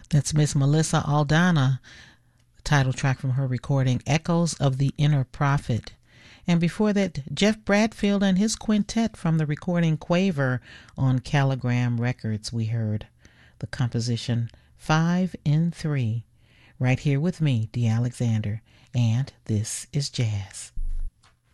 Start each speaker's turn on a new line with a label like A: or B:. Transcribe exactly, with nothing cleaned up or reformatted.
A: That's Miss Melissa Aldana, title track from her recording Echoes of the Inner Prophet. And before that, Jeff Bradfield and his quintet from the recording Quaver on Caligram Records. We heard the composition Five in Three, right here with me, Dee Alexander, and this is Jazz.